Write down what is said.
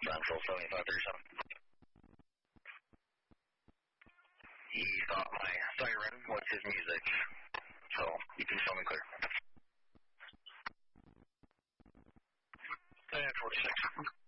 Central 7537. He thought my siren was his music, so you can show me clear. 46.